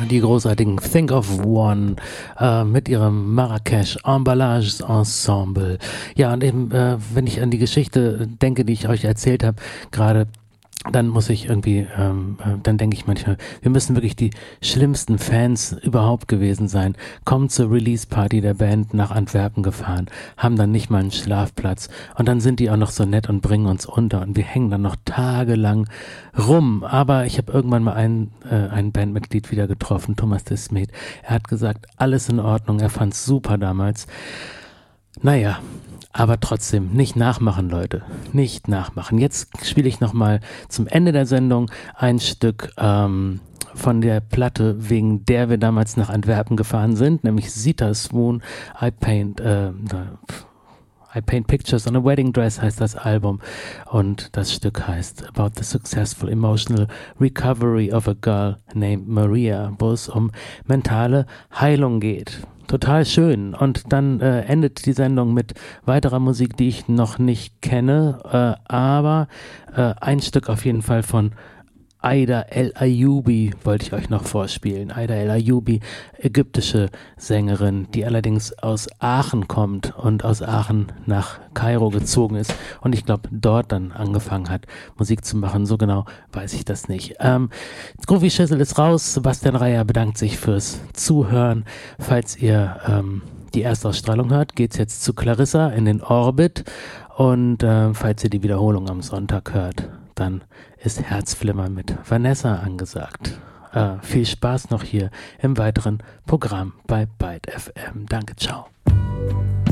Die großartigen Think of One mit ihrem Marrakesch Emballage Ensemble. Ja, und eben, wenn ich an die Geschichte denke, die ich euch erzählt habe, gerade, dann muss ich irgendwie, dann denke ich manchmal, wir müssen wirklich die schlimmsten Fans überhaupt gewesen sein. Kommen zur Release-Party der Band nach Antwerpen gefahren, haben dann nicht mal einen Schlafplatz und dann sind die auch noch so nett und bringen uns unter und wir hängen dann noch tagelang rum. Aber ich habe irgendwann mal ein Bandmitglied wieder getroffen, Thomas de Smet. Er hat gesagt, alles in Ordnung, er fand's super damals. Naja, aber trotzdem, nicht nachmachen, Leute. Nicht nachmachen. Jetzt spiele ich nochmal zum Ende der Sendung ein Stück von der Platte, wegen der wir damals nach Antwerpen gefahren sind, nämlich Zita Swoon, I Paint Pictures on a Wedding Dress heißt das Album und das Stück heißt About the Successful Emotional Recovery of a Girl Named Maria, wo es um mentale Heilung geht. Total schön. Und dann endet die Sendung mit weiterer Musik, die ich noch nicht kenne, aber ein Stück auf jeden Fall von Aida El Ayoubi wollte ich euch noch vorspielen. Aida El Ayoubi, ägyptische Sängerin, die allerdings aus Aachen kommt und aus Aachen nach Kairo gezogen ist und ich glaube dort dann angefangen hat, Musik zu machen. So genau weiß ich das nicht. Groovy Schissel ist raus. Sebastian Reier bedankt sich fürs Zuhören. Falls ihr die Erstausstrahlung hört, geht's jetzt zu Clarissa in den Orbit und falls ihr die Wiederholung am Sonntag hört, dann ist Herzflimmer mit Vanessa angesagt. Viel Spaß noch hier im weiteren Programm bei Byte FM. Danke, ciao.